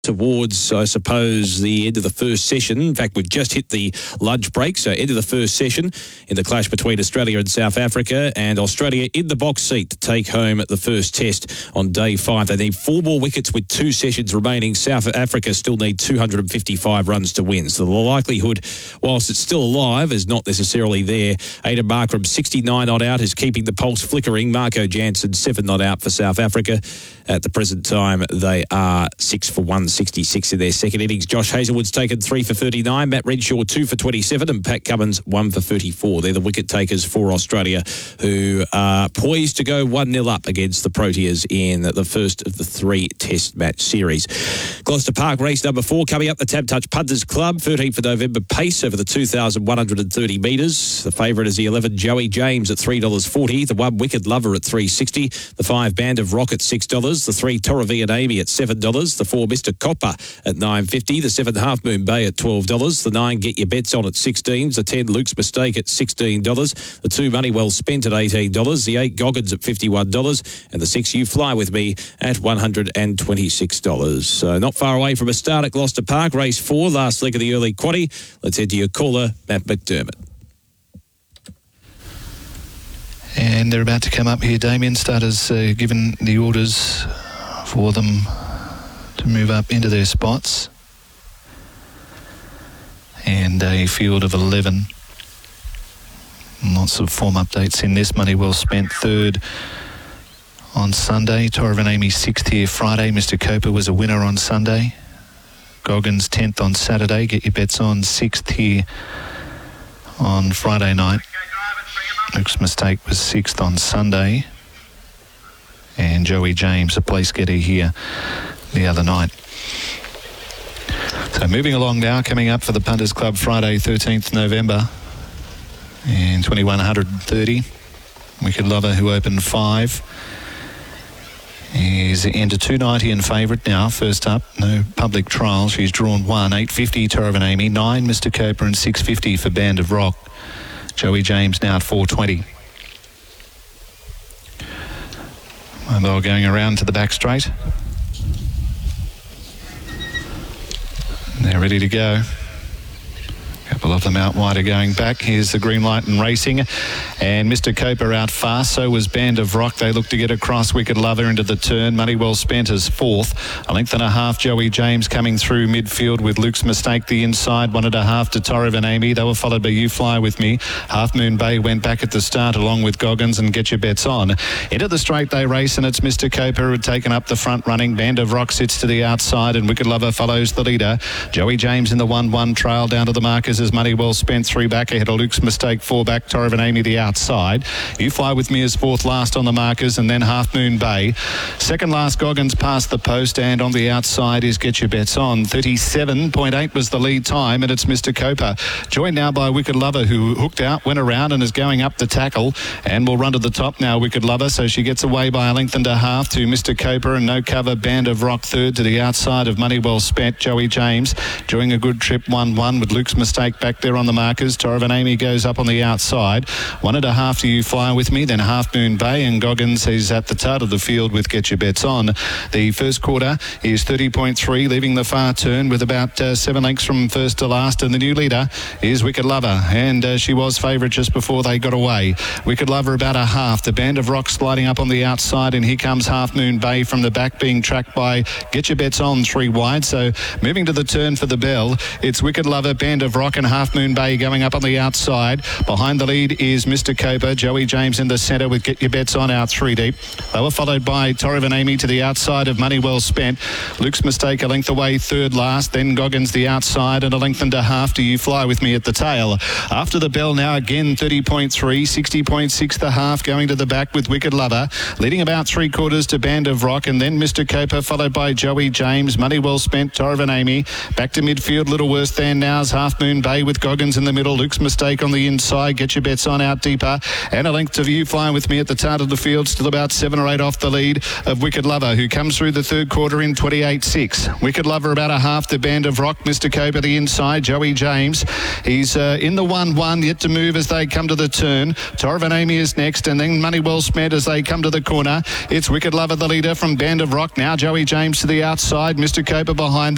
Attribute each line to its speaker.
Speaker 1: towards, I suppose, the end of the first session. In fact, we've just hit the lunch break, so end of the first session in the clash between Australia and South Africa, and Australia in the box seat to take home the first test on day 5. They need 4 more wickets with 2 sessions remaining. South Africa still need 255 runs to win, so the likelihood, whilst it's still alive, is not necessarily there. Aiden Markram 69 not out is keeping the pulse flickering. Marco Jansen 7 not out for South Africa. At the present time, they are 6 for 166 in their second innings. Josh Hazlewood's taken 3 for 39, Matt Renshaw 2 for 27, and Pat Cummins 1 for 34. They're the wicket takers for Australia, who are poised to go 1-0 up against the Proteas in the first of the 3 test match series. Gloucester Park race number 4 coming up, the Tab Touch Punters Club, 13th of November pace over the 2,130 metres. The favourite is the 11 Joey James at $3.40, the 1 Wicked Lover at $3.60, the 5 Band of Rock at $6, the 3 Toravi and Amy at $7, the 4 Mr. Copper at $9.50, the 7 Half Moon Bay at $12, the 9 Get Your Bets On at $16, the 10 Luke's Mistake at $16, the 2 Money Well Spent at $18, the 8 Goggins at $51, and the 6 You Fly With Me at $126. So not far away from a start at Gloucester Park, race 4, last leg of the early quaddie. Let's head to your caller, Matt McDermott.
Speaker 2: And they're about to come up here, Damien. Starters given the orders for them to move up into their spots. And a field of 11. Lots of form updates in this. Money Well Spent 3rd on Sunday. Toravan Amy 6th here Friday. Mr. Coper was a winner on Sunday. Goggins 10th on Saturday. Get Your Bets On 6th here on Friday night. Luke's Mistake was 6th on Sunday. And Joey James, a place getter here the other night. So moving along now, coming up for the Punters Club Friday, 13th November. And 2130. Wicked Lover, who opened 5. Is into 290 and favourite now. First up, no public trial. She's drawn 1, 850 Toravan Amy, 9 Mr. Coper, and 650 for Band of Rock. Joey James now at 420. Mobile going around to the back straight. They're ready to go. A couple of them out wide are going back. Here's the green light and racing. And Mr. Coper out fast. So was Band of Rock. They look to get across Wicked Lover into the turn. Money Well Spent is 4th. A length and a half. Joey James coming through midfield with Luke's Mistake the inside. 1.5 to Toravan Amy. They were followed by You Fly With Me. Half Moon Bay went back at the start along with Goggins and Get Your Bets On. Into the straight they race, and it's Mr. Coper who had taken up the front running. Band of Rock sits to the outside and Wicked Lover follows the leader. Joey James in the 1-1 trail down to the markers as Money Well Spent 3 back ahead of Luke's Mistake 4 back. Toravan Amy the outside. You Fly With Me is 4th last on the markers, and then Half Moon Bay. Second last Goggins past the post, and on the outside is Get Your Bets On. 37.8 was the lead time, and it's Mr. Coper. Joined now by Wicked Lover, who hooked out, went around and is going up the tackle and will run to the top now, Wicked Lover. So she gets away by a length and a half to Mr. Coper, and no cover. Band of Rock 3rd to the outside of Money Well Spent. Joey James doing a good trip 1-1 with Luke's Mistake back there on the markers. Toravan Amy goes up on the outside. 1.5 to You Fly With Me, then Half Moon Bay, and Goggins is at the start of the field with Get Your Bets On. The first quarter is 30.3, leaving the far turn with about 7 lengths from first to last, and the new leader is Wicked Lover, and she was favourite just before they got away. Wicked Lover about a half. The Band of Rock sliding up on the outside, and here comes Half Moon Bay from the back, being tracked by Get Your Bets On 3 wide. So moving to the turn for the bell, it's Wicked Lover, Band of Rock and Half Moon Bay going up on the outside. Behind the lead is Mr. Coper. Joey James in the centre with Get Your Bets On out 3 deep. They were followed by Toravan Amy to the outside of Money Well Spent. Luke's Mistake a length away 3rd last. Then Goggins the outside, and a length and a half to You Fly With Me at the tail. After the bell now again 30.3, 60.6 the half going to the back with Wicked Lover. Leading about 3/4 to Band of Rock, and then Mr. Coper followed by Joey James. Money Well Spent, Toravan Amy. Back to midfield, little worse than now's Half Moon Bay with Goggins in the middle. Luke's Mistake on the inside. Get Your Bets On out deeper. And a length of You Fly With Me at the start of the field, still about 7 or 8 off the lead of Wicked Lover, who comes through the 3rd quarter in 28.6. Wicked Lover about a half to Band of Rock. Mr. Coper the inside. Joey James. He's in the 1-1, yet to move as they come to the turn. Toravan Amy is next, and then Money Well Spent as they come to the corner. It's Wicked Lover the leader from Band of Rock. Now Joey James to the outside. Mr. Coper behind them.